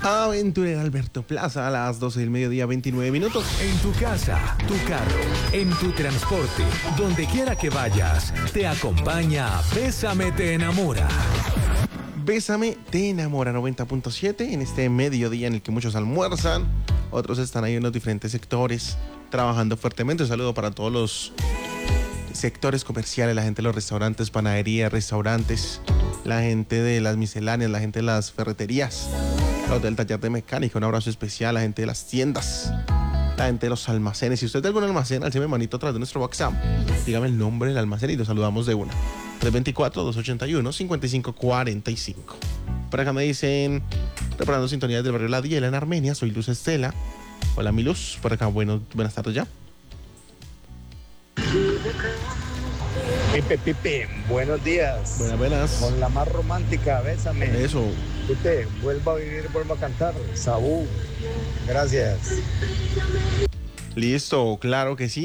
Aventurera Alberto Plaza a las 12 del mediodía, 29 minutos. En tu casa, tu carro, en tu transporte, donde quiera que vayas, te acompaña Bésame Te Enamora. Bésame Te Enamora 90.7 en este mediodía en el que muchos almuerzan, otros están ahí en los diferentes sectores trabajando fuertemente. Un saludo para todos los sectores comerciales, la gente de los restaurantes, panaderías, restaurantes, la gente de las misceláneas, la gente de las ferreterías, los del taller de mecánica. Un abrazo especial a la gente de las tiendas, la gente de los almacenes. Si usted tiene algún almacén, alceme manito atrás de nuestro WhatsApp, dígame el nombre del almacén y lo saludamos de una. 324-281-5545. Por acá me dicen, preparando sintonías del barrio La Diela en Armenia. Soy Luz Estela. Hola, mi Luz. Por acá, buenas tardes ya. Pipe, buenos días. Buenas. Con la más romántica, bésame. Eso. Pipe, vuelva a vivir, vuelva a cantar. Sabú, gracias. Listo, claro que sí.